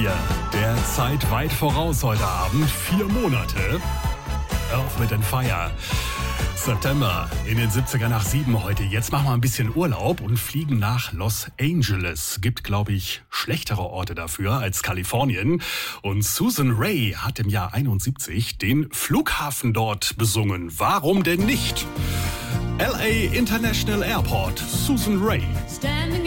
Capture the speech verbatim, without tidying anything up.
hier. Der Zeit weit voraus heute Abend. Vier Monate. Auf mit den Fire. September in den siebziger nach sieben heute. Jetzt machen wir ein bisschen Urlaub und fliegen nach Los Angeles. Gibt, glaube ich, schlechtere Orte dafür als Kalifornien. Und Susan Rae hat im Jahr einundsiebzig den Flughafen dort besungen. Warum denn nicht? L A International Airport, Susan Rae.